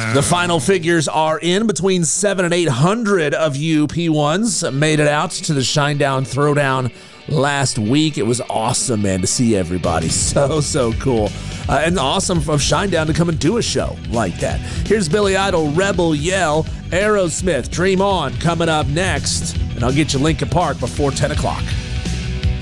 The final figures are in. Between 700 and 800 of you P1s made it out to the Shinedown Throwdown last week. It was awesome, man, to see everybody. So cool. And awesome of Shinedown to come and do a show like that. Here's Billy Idol, Rebel Yell, Aerosmith, Dream On coming up next. And I'll get you Linkin Park before 10 o'clock.